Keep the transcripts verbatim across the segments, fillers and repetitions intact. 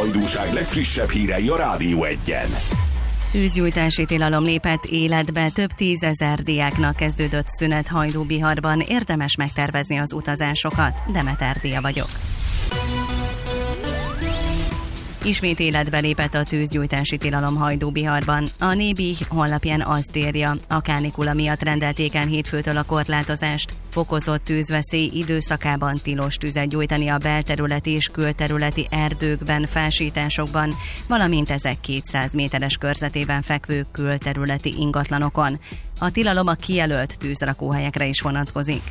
hajdúság legfrissebb hírei a Rádió Egyen. Tűzgyújtási tilalom lépett életbe, több tízezer diáknak kezdődött szünet Hajdúbiharban, érdemes megtervezni az utazásokat. Demeter Dia vagyok. Ismét életbe lépett a tűzgyújtási tilalom Hajdúbiharban. A Nébi honlapján azt írja, a kánikula miatt rendelték el hétfőtől a korlátozást. Fokozott tűzveszély időszakában tilos tüzet gyújtani a belterületi és külterületi erdőkben, fásításokban, valamint ezek kétszáz méteres körzetében fekvő külterületi ingatlanokon. A tilalom a kijelölt tűzrakóhelyekre is vonatkozik.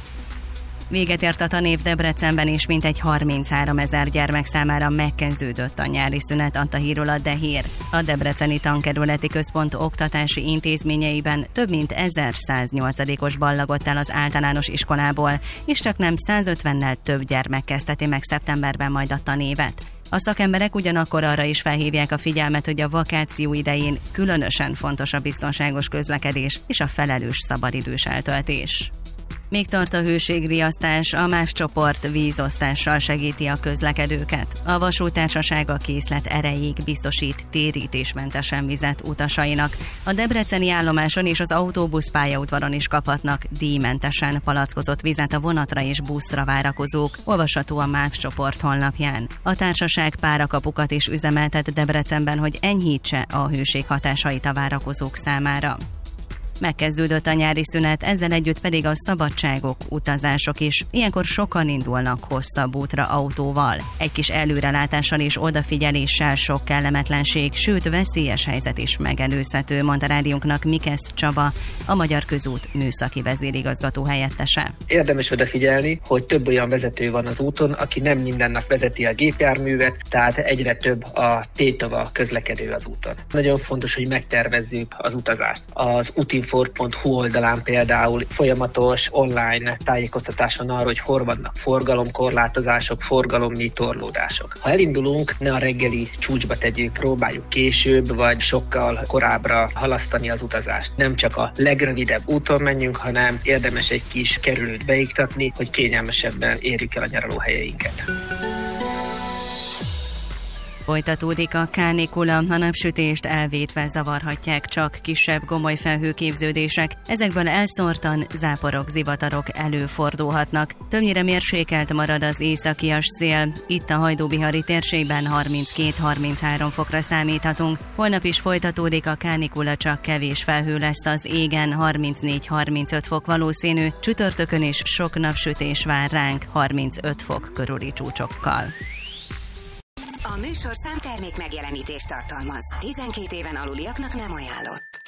Véget ért a tanév Debrecenben, és mintegy harminchárom ezer gyermek számára megkezdődött a nyári szünet, adta hírül a Dehír. A Debreceni Tankerületi Központ oktatási intézményeiben több mint ezerszáznyolcadikos ballagott el az általános iskolából, és csak nem százötvennel több gyermek kezdheti meg szeptemberben majd a tanévet. A szakemberek ugyanakkor arra is felhívják a figyelmet, hogy a vakáció idején különösen fontos a biztonságos közlekedés és a felelős szabadidős eltöltés. Még tart a hőségriasztás, a MÁV csoport vízosztással segíti a közlekedőket. A vasúttársaság a készlet erejéig biztosít térítésmentesen vizet utasainak. A debreceni állomáson és az autóbusz pályaudvaron is kaphatnak díjmentesen palackozott vizet a vonatra és buszra várakozók, olvasható a MÁV csoport honlapján. A társaság párakapukat is üzemeltet Debrecenben, hogy enyhítse a hőség hatásait a várakozók számára. Megkezdődött a nyári szünet, ezzel együtt pedig a szabadságok, utazások is. Ilyenkor sokan indulnak hosszabb útra autóval. Egy kis előrelátással és odafigyeléssel sok kellemetlenség, sőt veszélyes helyzet is megelőzhető, mondta rádiónknak Mikesz Csaba, a Magyar Közút műszaki vezérigazgató helyettese. Érdemes odafigyelni, hogy több olyan vezető van az úton, aki nem minden nap vezeti a gépjárművet, tehát egyre több a tétova közlekedő az úton. Nagyon fontos, hogy megtervezzük az utazást. Az útinfo pont hu oldalán például folyamatos online tájékoztatás van arra, hogy hol vannak forgalomkorlátozások, forgalommi torlódások. Ha elindulunk, ne a reggeli csúcsba tegyük, próbáljuk később, vagy sokkal korábbra halasztani az utazást. Nem csak a legrövidebb úton menjünk, hanem érdemes egy kis kerülőt beiktatni, hogy kényelmesebben érjük el a nyaralóhelyeinket. Folytatódik a kánikula, a napsütést elvétve zavarhatják csak kisebb gomoly felhőképződések, ezekből elszórtan záporok, zivatarok előfordulhatnak. Többnyire mérsékelt marad az északias szél, itt a hajdúbihari térségben harminckét-harminchárom fokra számíthatunk. Holnap is folytatódik a kánikula, csak kevés felhő lesz az égen, harmincnégy-harmincöt fok valószínű, csütörtökön is sok napsütés vár ránk, harmincöt fok körüli csúcsokkal. A műsorszám termék megjelenítést tartalmaz. tizenkét éven aluliaknak nem ajánlott.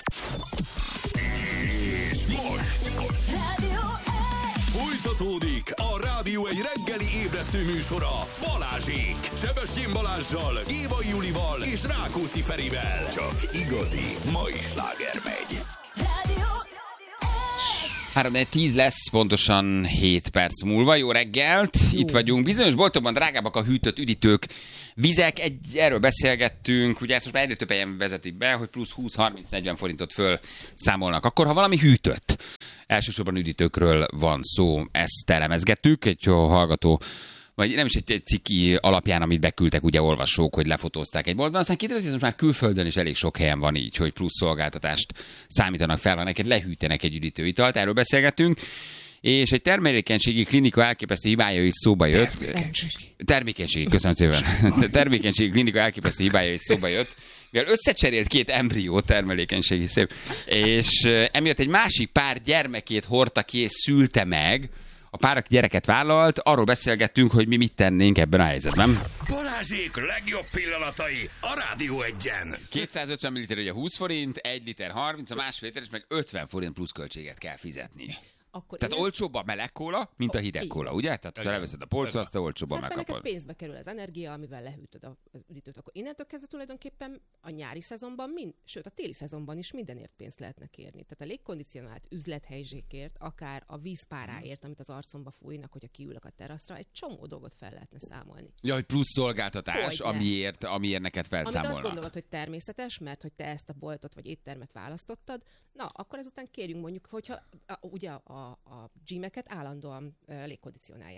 És most Rádió egy! folytatódik a Rádió egy reggeli ébresztő műsora Balázsék. Sebestyén Balázssal, Gévai Julival és Rákóczi Ferivel. Csak igazi mai sláger megy. Rádió három tíz lesz, pontosan hét perc múlva. Jó reggelt! Itt vagyunk. Bizonyos boltokban drágábbak a hűtött üdítők, vizek. Egy, erről beszélgettünk. Ugye ezt most már egyre több helyen vezetik be, hogy plusz húsz-harminc-negyven forintot föl számolnak. Akkor, ha valami hűtött, elsősorban üdítőkről van szó, ezt elemezgettük. Egy hallgató, vagy nem is egy, egy cikki alapján, amit beküldtek ugye olvasók, hogy lefotózták egy boltban. Aztán kiderült, hogy ez most már külföldön is elég sok helyen van így, hogy plusz szolgáltatást számítanak fel, ha neked lehűtenek egy üdítőitalt. Erről beszélgettünk. És egy termékenységi klinika elképesztő hibája is szóba jött. Termékenységi. Termékenységi, köszönöm szépen. Termékenységi klinika elképesztő hibája is szóba jött. Mivel összecserélt két embrió, termelékenységi szép, és emiatt egy másik pár gyermekét hordta ki és szülte meg. A pár, aki gyereket vállalt, arról beszélgettünk, hogy mi mit tennénk ebben a helyzetben. Balázsék legjobb pillanatai a Rádió Egyen. kétszázötven milliliter ugye húsz forint, egy liter harminc, a másfél literes meg ötven forint plusz költséget kell fizetni. Akkor tehát innen... olcsóbb a meleg kóla, mint a hideg kóla, ugye? Tehát ha leveszed a polcra, azt te olcsóbban hát megkapod. Neked pénzbe kerül az energia, amivel lehűtöd az üdítőt. Akkor innentől kezdve tulajdonképpen a nyári szezonban, mind, sőt a téli szezonban is mindenért pénzt lehetne kérni. Tehát a légkondicionált üzlethelyzsékért, akár a vízpáráért, amit az arcomba fújnak, hogyha kiülök a teraszra, egy csomó dolgot fel lehetne számolni. Ja, hogy plusz szolgáltatás, amiért, amiért neked felszámolnak. Amit azt gondolod, hogy természetes, mert hogy te ezt a boltot vagy éttermet választottad, na, akkor ezután kérjünk mondjuk, hogyha a, ugye a, a gymeket állandóan uh, légkondicionálják.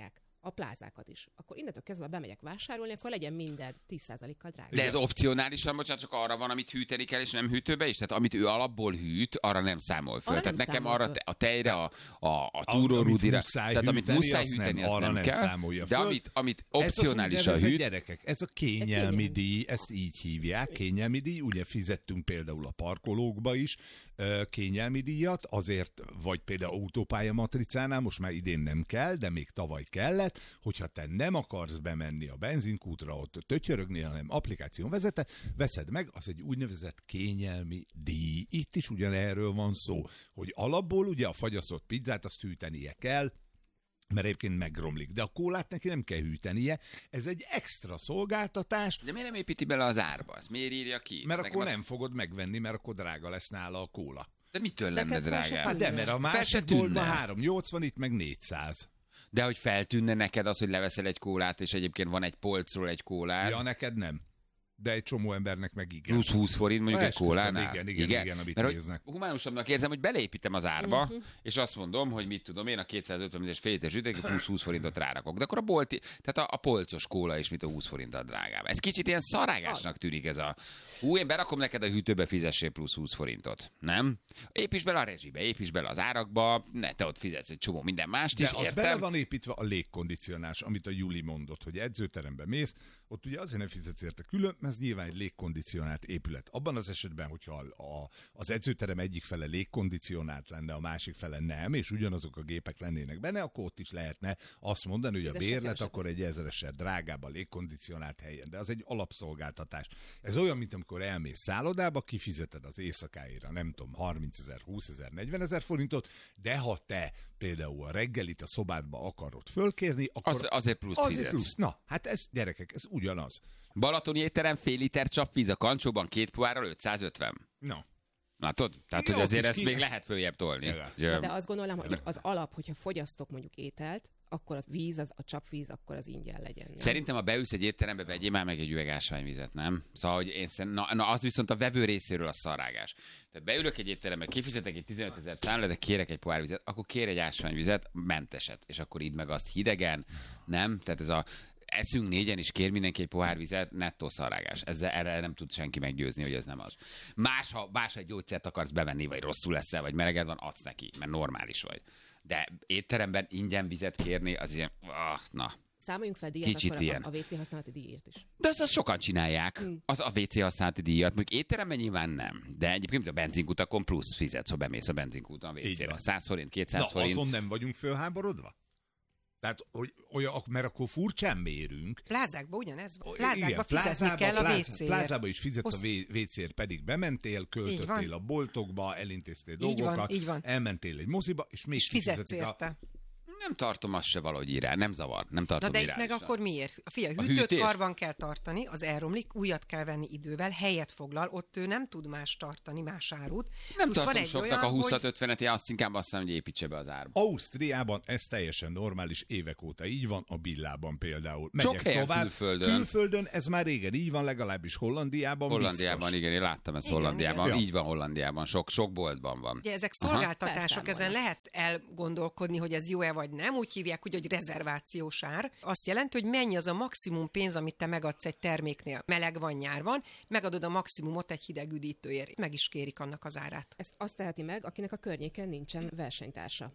a plázákat is. Akkor innentől kezdve bemegyek vásárolni, akkor legyen minden tíz százalékkal drágább. De ez opcionálisan, bocsánat, csak arra van, amit hűteni kell, és nem hűtőbe is? Tehát amit ő alapból hűt, arra nem számol föl. Arra Tehát nem nekem számol arra föl. te, a tejre, a, a, a túrórudira, tehát amit muszáj hűteni, azt arra nem nem kell. számolja De föl. amit, amit Ez az opcionálisan úgynevezett, hűt, gyerekek, ez a kényelmi díj, ezt így hívják, kényelmi díj, ugye fizettünk például a parkolókba is ö, kényelmi díjat, azért, vagy például autópálya matricánál, most már idén nem kell, de még tavaly kellett, hogyha te nem akarsz bemenni a benzinkútra, ott tötyörögni, hanem applikáción vezete, veszed meg, az egy úgynevezett kényelmi díj. Itt is ugyanerről van szó, hogy alapból ugye a fagyasztott pizzát azt hűtenie kell, mert egyébként megromlik. De a kólát neki nem kell hűtenie. Ez egy extra szolgáltatás. de miért nem építi bele az árba? Ezt miért írja ki? Mert Nekem akkor az... nem fogod megvenni, mert akkor drága lesz nála a kóla. De mitől lenne Neked fel se drágább? Hát de, mert a Fel se másik tűnne. boltban háromszáznyolcvan, itt meg négyszáz. De hogy feltűnne neked az, hogy leveszel egy kólát, és egyébként van egy polcról egy kólád, Ja, neked nem. De egy csomó embernek meg igen. plusz húsz forint mondjuk egy Esküszöm, kólánál. igen, igen, igen, amit Mert néznek. hogy humánusabbnak érzem, hogy beleépítem az árba, uh-huh. és azt mondom, hogy mit tudom én, a kétszázötven milliós fél literes üdeg, plusz húsz forintot rárakok. De akkor a bolti, tehát a, a polcos kóla is, mint a húsz forinttal drágább. Ez kicsit ilyen szarágásnak tűnik ez a... Hú, én berakom neked a hűtőbe, fizessél plusz húsz forintot. Nem? Építs bele a rezsibe, építs bele az árakba, ne, te ott fizetsz egy csomó minden mást De is, az értem? bele van építve a légkondicionálás, amit a Juli mondott, hogy edzőterembe mész, ott ugye azért nem fizetsz érte külön, mert ez nyilván egy légkondicionált épület. Abban az esetben, hogyha a, az edzőterem egyik fele légkondicionált lenne, a másik fele nem, és ugyanazok a gépek lennének benne, akkor ott is lehetne azt mondani, hogy a Fizesse bérlet kevesebbet. akkor egy ezeresre drágább a légkondicionált helyen. De az egy alapszolgáltatás. Ez olyan, mint amikor elmész szállodába, kifizeted az éjszakáira, nem tudom, harmincezer, húszezer, negyvenezer forintot, de ha te például a reggelit a szobádba akarod fölkérni, akkor Az, azért plusz azért fizetsz. plusz. Na, hát ez, gyerekek, ez ugyanaz. Balatoni étterem fél liter csapvíz a kancsóban, két pohárral ötszázötven. Na. Látod? Tehát, Igen, hogy ott azért is ezt ki- még lehet följebb tolni. Igen. Ugye, Na, de azt gondolom, hogy az alap, hogyha fogyasztok mondjuk ételt, akkor a víz, az, a csapvíz, akkor az ingyen legyen. Nem? Szerintem, ha beülsz egy étterembe, vegyél már meg egy üveg ásványvizet, nem? Szóval, hogy én szerint, na, na, az viszont a vevő részéről a szarrágás. Tehát beülök egy étterembe, kifizetek egy tizenöt ezer számlát, de kérek egy pohár vizet, akkor kér egy ásványvizet, menteset, és akkor idd meg azt hidegen, nem? Tehát ez a eszünk négyen, és kér mindenki egy pohár vizet, nettó szarrágás. Ezzel erre nem tud senki meggyőzni, hogy ez nem az. Más, ha más egy gyógyszert akarsz bevenni, vagy rosszul leszel, vagy meleged van, adsz neki, mert normális vagy. De étteremben ingyen vizet kérni, az ilyen, ah, na. Számoljunk fel díjat Kicsit akkor ilyen. a, a vé cé használati díjért is. De azt, azt sokan csinálják, az a vé cé használati díjat, mondjuk étteremben nyilván nem, de egyébként a benzinkutakon plusz fizetsz, ha bemész a benzinkúton a Így vé cére. van. száz forint, kétszáz Na, forint. azon nem vagyunk fölháborodva? Tehát, hogy olyan, mert akkor furcsán mérünk. Plázákban ugyanez van. Igen, Plázákban fizetni plázába, kell a pláz- vécéért. Plázába is fizetsz Hossz- a vé- vécéért, pedig bementél, költöttél van. a boltokba, elintéztél Így van, dolgokat, így van. elmentél egy moziba, és még És fizetsz kifizetik a... érte. Nem tartom azt se valahogy irá, nem zavar, nem tartom Na de itt meg irányosan. akkor miért? A fia, A hűtőt hűtés? karban kell tartani, az elromlik, újat kell venni idővel, helyet foglal, ott ő nem tud más tartani, más árut. Nem Plusz van tartom egy soknak olyan, a húsz hogy- ötvenet, én azt inkább azt mondom, hogy építse be az árba. Ausztriában ez teljesen normális, évek óta így van, a Billában például. Sok Megyek helyen tovább. külföldön. Külföldön ez már régen így van, legalábbis Hollandiában Hollandiában, biztos. igen, én láttam ezt Igen, Hollandiában. igen. Így van Hollandiában, sok, sok boltban van. Ugye ezek Aha. szolgáltatások, ezen Felszámolnak. lehet elgondolkodni, hogy ez jó-e vagy nem. Úgy hívják, úgy, hogy rezervációs ár. Azt jelenti, hogy mennyi az a maximum pénz, amit te megadsz egy terméknél. Meleg van, nyár van, megadod a maximumot egy hideg üdítőért. Meg is kérik annak az árát. Ezt azt teheti meg, akinek a környéken nincsen versenytársa.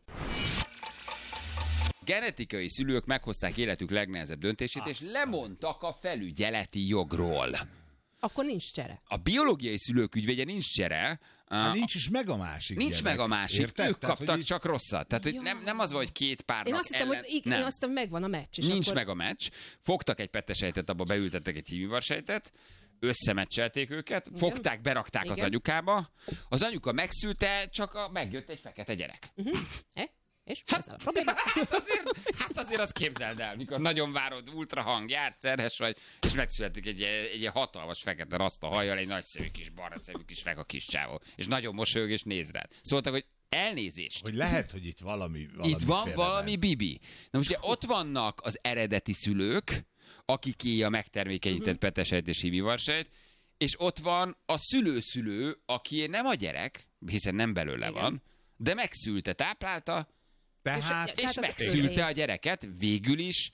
Genetikai szülők meghozták életük legnehezebb döntését, és lemondtak a felügyeleti jogról. Akkor nincs csere. A biológiai szülők ügyvédje nincs csere, Hát nincs is meg a másik nincs gyerek. meg a másik, Érted? ők Tehát, kaptak hogy csak rosszat. Tehát, hogy nem, nem az van, hogy két párnak Én azt hittem, ellen... hogy igen, nem. én azt hittem, megvan a meccs. És Nincs akkor... meg a meccs, fogtak egy pettesejtet, abba beültettek egy hímivarsejtet, összemeccselték őket, igen. fogták, berakták igen. az Igen. anyukába, az anyuka megszülte, csak a, megjött egy fekete gyerek. Uh-huh. Eh? És hát, ezzel a probléma? Hát azért, hát azért azt képzeld el, mikor nagyon várod, ultrahang, jársz, terhes vagy, és megszületik egy, egy, egy hatalmas fekete raszta hajjal, egy nagy szemű kis barna szemű kis feka kis csávó, és nagyon mosolyog és néz rád. Szóltak, hogy elnézést. Hogy lehet, hogy itt valami, valami Itt van félre valami ment. bibi. Na most ugye ott vannak az eredeti szülők, akiké a megtermékenyített uh-huh. petesejt és hímivarsejt, és ott van a szülőszülő, aki nem a gyerek, hiszen nem belőle Igen. van, de megszülte, táplálta, Tehát, és Tehát az megszülte örvény. a gyereket végül is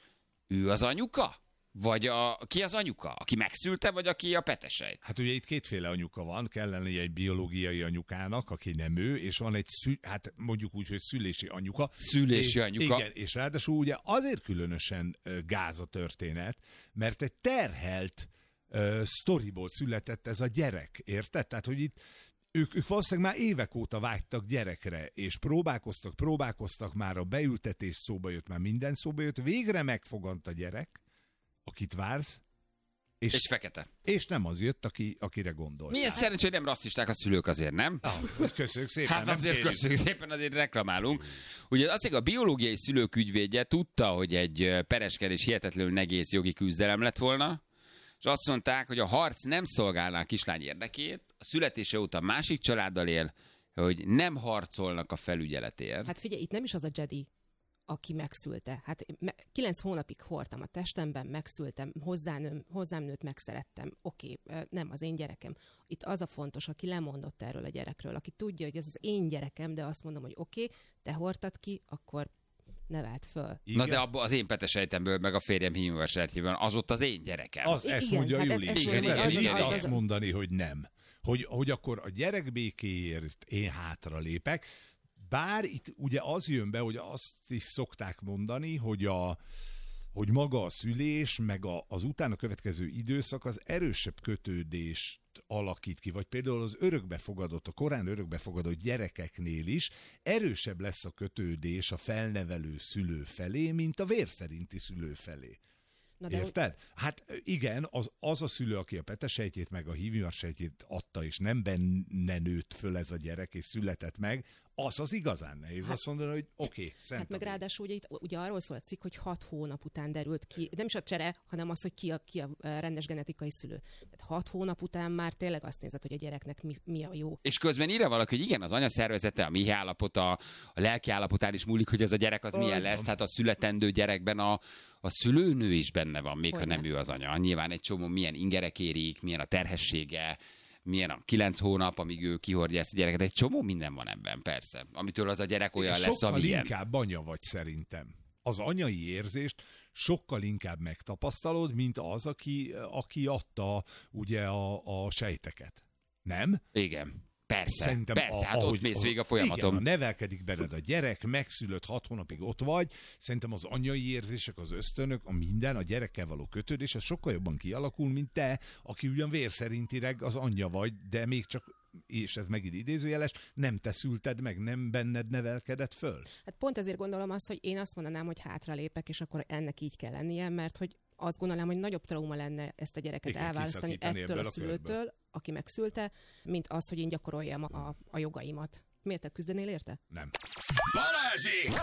ő az anyuka? Vagy a, ki az anyuka? Aki megszülte, vagy aki a petesejt? Hát ugye itt kétféle anyuka van, kell lennie egy biológiai anyukának, aki nem ő, és van egy, szü, hát mondjuk úgy, hogy szülési anyuka. Szülési és, anyuka. Igen, és ráadásul ugye azért különösen uh, gáz a történet, mert egy terhelt uh, sztoriból született ez a gyerek, érted? Tehát, hogy itt Ők, ők valószínűleg már évek óta vágytak gyerekre, és próbálkoztak, próbálkoztak, már a beültetés szóba jött, már minden szóba jött, végre megfogant a gyerek, akit vársz, és, és fekete. És nem az jött, aki, akire gondolt. Milyen szerencsé, hogy nem rasszisták a szülők azért, nem? Ah, köszönjük szépen. Hát azért köszönjük szépen, azért reklamálunk. Ugye azért a biológiai szülők ügyvédje tudta, hogy egy pereskedés hihetetlenül negész jogi küzdelem lett volna, és azt mondták, hogy a harc nem szolgálná a kislány érdekét, a születése óta másik családdal él, hogy nem harcolnak a felügyeletért. Hát figyelj, itt nem is az a Jedi, aki megszülte. Hát kilenc hónapig hordtam a testemben, megszültem, hozzám, hozzám nőtt, megszerettem. Oké, nem az én gyerekem. Itt az a fontos, aki lemondott erről a gyerekről, aki tudja, hogy ez az én gyerekem, de azt mondom, hogy oké, te hordtad ki, akkor nevelt föl. Igen? Na de abban az én petesejtemből, meg a férjem híművesejtjében, az ott az én gyerekem. Az, ezt igen, mondja hát Juli. Ez, ez igen, igen, ez igen, igen, igen, azt igen. mondani, hogy nem. Hogy, hogy akkor a gyerek békéért én hátra lépek. Bár itt ugye az jön be, hogy azt is szokták mondani, hogy, a, hogy maga a szülés, meg a, az utána következő időszak az erősebb kötődést alakít ki, vagy például az örökbefogadott, a korán örökbefogadott gyerekeknél is erősebb lesz a kötődés a felnevelő szülő felé, mint a vérszerinti szülő felé. Na de érted? Hogy... Hát igen, az, az a szülő, aki a petesejtjét meg a hívműversejtjét adta, és nem benne nőtt föl ez a gyerek, és született meg, az az igazán nehéz. Hát, azt mondani, hogy oké, okay, szent. Hát meg ráadásul ugye, itt, ugye arról szól a cikk, hogy hat hónap után derült ki, nem is a csere, hanem az, hogy ki a, ki a rendes genetikai szülő. Tehát hat hónap után már tényleg azt nézed, hogy a gyereknek mi, mi a jó. És közben írja valaki, hogy igen, az anya szervezete, a mi állapota, a lelki állapotán is múlik, hogy ez a gyerek az oh, milyen lesz. Hát a születendő gyerekben a, a szülőnő is benne van, még hogy ha nem ő az anya. Nyilván egy csomó milyen ingerek érik, milyen a terhessége, milyen a kilenc hónap, amíg ő kihordja ezt a gyereket. Egy csomó minden van ebben, persze. Amitől az a gyerek olyan lesz, sokkal amilyen. Inkább anya vagy szerintem. Az anyai érzést sokkal inkább megtapasztalod, mint az, aki, aki adta ugye a, a sejteket. Nem? Igen. Persze, Szerintem persze, a, hát ahogy, ott mész végig a folyamaton. Igen, nevelkedik benned a gyerek, megszülött hat hónapig ott vagy, szerintem az anyai érzések, az ösztönök, a minden, a gyerekkel való kötődés, ez sokkal jobban kialakul, mint te, aki ugyan vérszerintileg az anyja vagy, de még csak, és ez megint idézőjeles, nem te szülted meg, nem benned nevelkedett föl. Hát pont ezért gondolom azt, hogy én azt mondanám, hogy hátralépek, és akkor ennek így kell lennie, mert hogy azt gondolom, hogy nagyobb trauma lenne ezt a gyereket Igen, elválasztani ettől a szülőtől, körből. aki megszülte, mint az, hogy én gyakoroljam a, a jogaimat. Miért te küzdenél érte? Nem. Balázsék!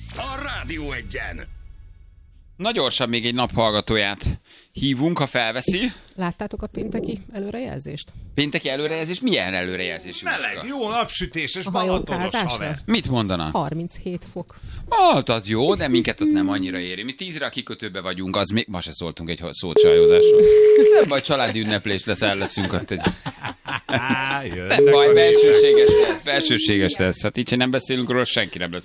A Rádió Egyen! Na gyorsan még egy naphallgatóját hívunk, ha felveszi. Láttátok a pénteki előrejelzést? Pénteki előrejelzés? Milyen előrejelzés? Meleg, jó napsütéses, balatonos haver. Mit mondana? harminchét fok. Hát az jó, de minket az nem annyira éri. Mi tízre a kikötőbe vagyunk, az még ma se szóltunk egy szót csajózásról. Nem baj, családi ünneplés lesz, el leszünk ott egy... Nem baj, belsőséges lesz, belsőséges lesz. Hát így, ha nem beszélünk róla, senki nem lesz.